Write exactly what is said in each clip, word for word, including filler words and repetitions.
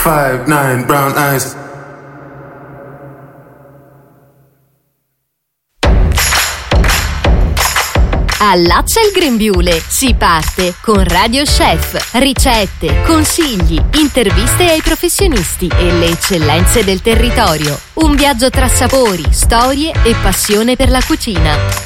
five nine, brown eyes. Allaccia il grembiule, si parte con Radio Chef, ricette, consigli, interviste ai professionisti e le eccellenze del territorio. Un viaggio tra sapori, storie e passione per la cucina.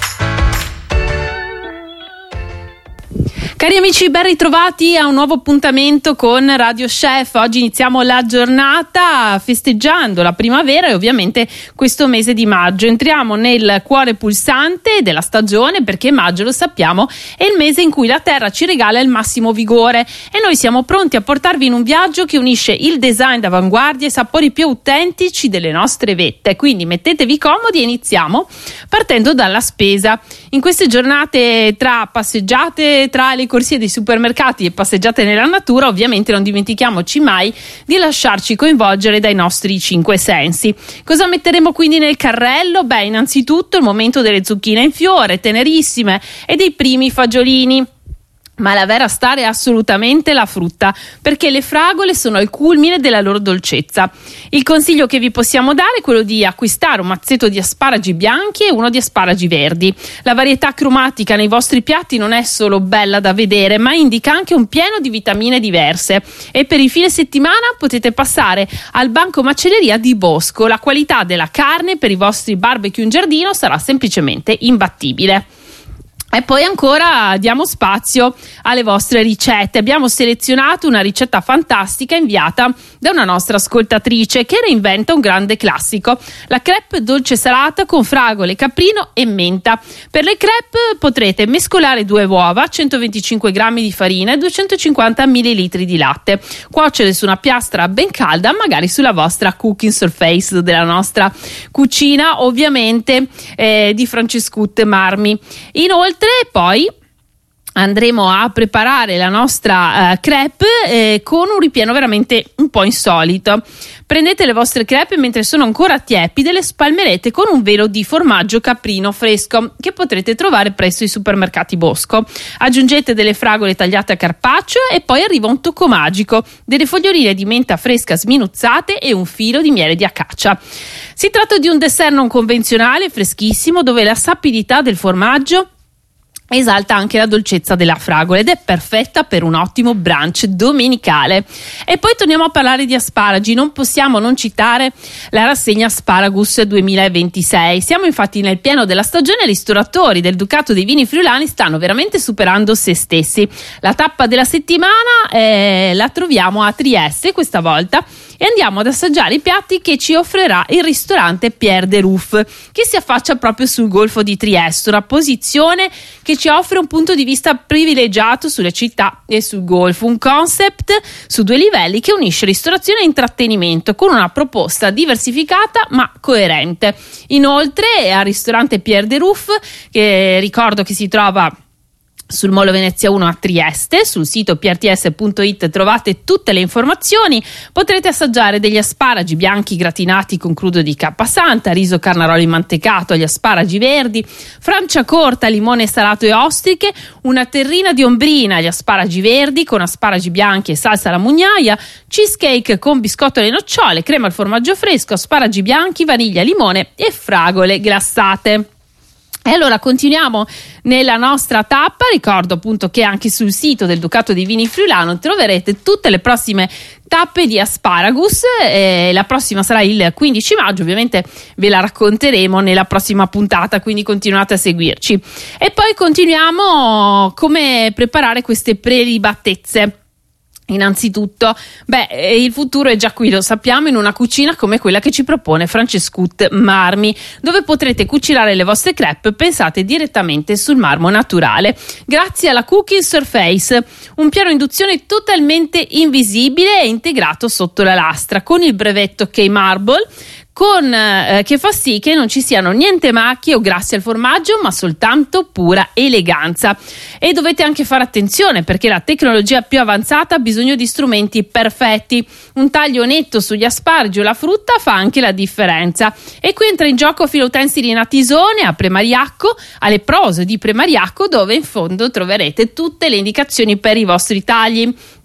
Cari amici, ben ritrovati a un nuovo appuntamento con Radio Chef. Oggi iniziamo la giornata festeggiando la primavera e ovviamente questo mese di maggio. Entriamo nel cuore pulsante della stagione perché maggio, lo sappiamo, è il mese in cui la terra ci regala il massimo vigore e noi siamo pronti a portarvi in un viaggio che unisce il design d'avanguardia e i sapori più autentici delle nostre vette. Quindi mettetevi comodi e iniziamo partendo dalla spesa. In queste giornate tra passeggiate tra le corsie dei supermercati e passeggiate nella natura, ovviamente non dimentichiamoci mai di lasciarci coinvolgere dai nostri cinque sensi. Cosa metteremo quindi nel carrello? Beh, innanzitutto il momento delle zucchine in fiore, tenerissime, e dei primi fagiolini. Ma la vera star è assolutamente la frutta, perché le fragole sono al culmine della loro dolcezza. Il consiglio che vi possiamo dare è quello di acquistare un mazzetto di asparagi bianchi e uno di asparagi verdi. La varietà cromatica nei vostri piatti non è solo bella da vedere, ma indica anche un pieno di vitamine diverse. E per il fine settimana potete passare al banco macelleria di Bosco. La qualità della carne per i vostri barbecue in giardino sarà semplicemente imbattibile. E poi ancora diamo spazio alle vostre ricette. Abbiamo selezionato una ricetta fantastica inviata da una nostra ascoltatrice che reinventa un grande classico: la crepe dolce salata con fragole, caprino e menta. Per le crepe potrete mescolare due uova, centoventicinque grammi di farina e duecentocinquanta millilitri di latte, cuocere su una piastra ben calda, magari sulla vostra cooking surface della nostra cucina, ovviamente eh, di Francescut Marmi. Inoltre poi andremo a preparare la nostra uh, crepe eh, con un ripieno veramente un po' insolito. Prendete le vostre crepe mentre sono ancora tiepide, le spalmerete con un velo di formaggio caprino fresco che potrete trovare presso i supermercati Bosco. Aggiungete delle fragole tagliate a carpaccio e poi arriva un tocco magico, delle foglioline di menta fresca sminuzzate e un filo di miele di acacia. Si tratta di un dessert non convenzionale, freschissimo, dove la sapidità del formaggio esalta anche la dolcezza della fragola ed è perfetta per un ottimo brunch domenicale. E poi torniamo a parlare di asparagi. Non possiamo non citare la rassegna Asparagus duemilaventisei. Siamo infatti nel pieno della stagione e i ristoratori del Ducato dei Vini Friulani stanno veramente superando se stessi. La tappa della settimana eh, la troviamo a Trieste questa volta e andiamo ad assaggiare i piatti che ci offrirà il ristorante Pierre de Ruf, che si affaccia proprio sul Golfo di Trieste, una posizione che ci offre un punto di vista privilegiato sulle città e sul golfo, un concept su due livelli che unisce ristorazione e intrattenimento con una proposta diversificata ma coerente. Inoltre al ristorante Pierre de Ruf, che ricordo che si trova sul Molo Venezia uno a Trieste, sul sito p r t s punto i t trovate tutte le informazioni. Potrete assaggiare degli asparagi bianchi gratinati con crudo di cappasanta, riso carnaroli mantecato agli asparagi verdi, franciacorta, limone salato e ostriche, una terrina di ombrina agli asparagi verdi con asparagi bianchi e salsa alla mugnaia, cheesecake con biscotto alle nocciole, crema al formaggio fresco, asparagi bianchi, vaniglia, limone e fragole glassate. E allora continuiamo nella nostra tappa. Ricordo appunto che anche sul sito del Ducato dei Vini Friulano troverete tutte le prossime tappe di Asparagus. Eh, la prossima sarà il quindici maggio, ovviamente ve la racconteremo nella prossima puntata, quindi continuate a seguirci. E poi continuiamo come preparare queste prelibatezze. Innanzitutto, beh, il futuro è già qui, lo sappiamo, in una cucina come quella che ci propone Francescut Marmi, dove potrete cucinare le vostre crepe pensate direttamente sul marmo naturale, grazie alla Cooking Surface, un piano induzione totalmente invisibile e integrato sotto la lastra, con il brevetto K-Marble, con eh, che fa sì che non ci siano niente macchie o grassi al formaggio, ma soltanto pura eleganza. E dovete anche fare attenzione, perché la tecnologia più avanzata ha bisogno di strumenti perfetti. Un taglio netto sugli asparagi o la frutta fa anche la differenza. E qui entra in gioco filoutensili Natisone a Premariacco, alle prose di Premariacco, dove in fondo troverete tutte le indicazioni per i vostri tagli.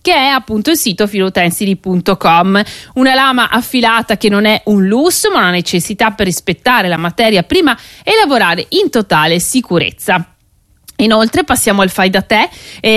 che è appunto il sito filoutensili punto com. Una lama affilata che non è un lusso ma una necessità per rispettare la materia prima e lavorare in totale sicurezza. Inoltre passiamo al fai da te,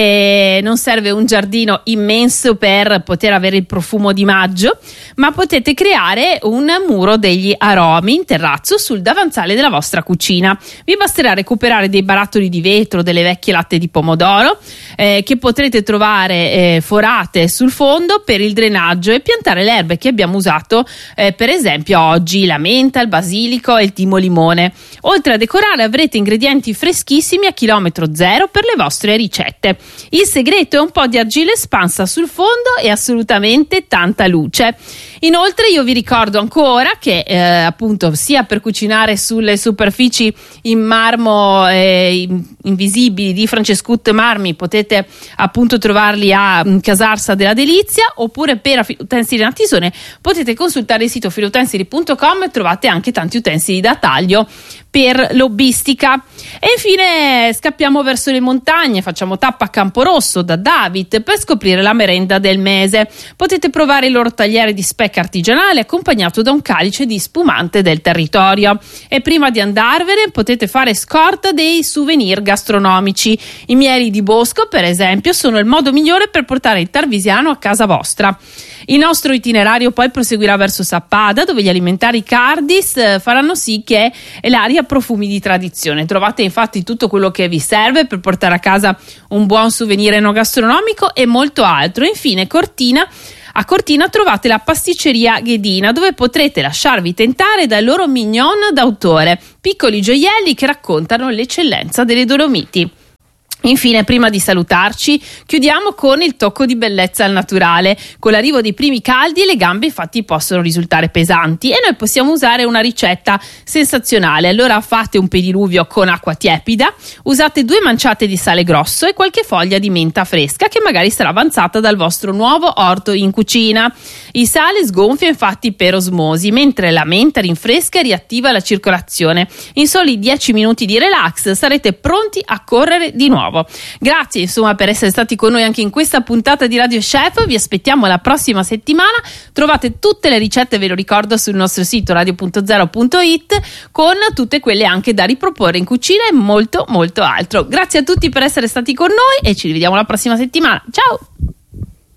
e non serve un giardino immenso per poter avere il profumo di maggio, ma potete creare un muro degli aromi in terrazzo sul davanzale della vostra cucina. Vi basterà recuperare dei barattoli di vetro, delle vecchie latte di pomodoro eh, che potrete trovare eh, forate sul fondo per il drenaggio, e piantare le erbe che abbiamo usato eh, per esempio oggi, la menta, il basilico e il timo limone. Oltre a decorare avrete ingredienti freschissimi a chilometro zero per le vostre ricette. Il segreto è un po' di argilla espansa sul fondo e assolutamente tanta luce. Inoltre io vi ricordo ancora che eh, appunto sia per cucinare sulle superfici in marmo eh, invisibili di Francescut Marmi potete appunto trovarli a Casarsa della Delizia, oppure per utensili in Natisone potete consultare il sito filoutensili punto com e trovate anche tanti utensili da taglio per lobbistica. E infine scappiamo verso le montagne, facciamo tappa a Camporosso da David per scoprire la merenda del mese. Potete provare il loro tagliere di speck artigianale accompagnato da un calice di spumante del territorio, e prima di andarvene potete fare scorta dei souvenir gastronomici. I mieli di bosco per esempio sono il modo migliore per portare il tarvisiano a casa vostra. Il nostro itinerario poi proseguirà verso Sappada, dove gli alimentari Cardis faranno sì che l'aria profumi di tradizione. Trovate infatti tutto quello che vi serve per portare a casa un buon souvenir enogastronomico e molto altro. Infine Cortina. A Cortina trovate la pasticceria Ghedina, dove potrete lasciarvi tentare dai loro mignon d'autore, piccoli gioielli che raccontano l'eccellenza delle Dolomiti. Infine, prima di salutarci, chiudiamo con il tocco di bellezza al naturale. Con l'arrivo dei primi caldi le gambe infatti possono risultare pesanti e noi possiamo usare una ricetta sensazionale. Allora fate un pediluvio con acqua tiepida, usate due manciate di sale grosso e qualche foglia di menta fresca che magari sarà avanzata dal vostro nuovo orto in cucina. Il sale sgonfia infatti per osmosi, mentre la menta rinfresca e riattiva la circolazione. In soli dieci minuti di relax sarete pronti a correre di nuovo. Grazie insomma per essere stati con noi anche in questa puntata di Radio Chef. Vi aspettiamo la prossima settimana. Trovate tutte le ricette, ve lo ricordo, sul nostro sito radio punto zero punto it, con tutte quelle anche da riproporre in cucina e molto molto altro. Grazie a tutti per essere stati con noi e ci rivediamo la prossima settimana. Ciao!